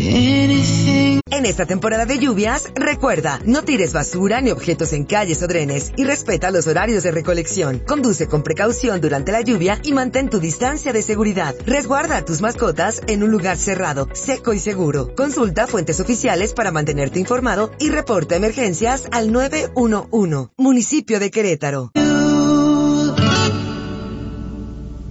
En esta temporada de lluvias, recuerda, no tires basura ni objetos en calles o drenes y respeta los horarios de recolección. Conduce con precaución durante la lluvia y mantén tu distancia de seguridad. Resguarda a tus mascotas en un lugar cerrado, seco y seguro. Consulta fuentes oficiales para mantenerte informado y reporta emergencias al 911. Municipio de Querétaro.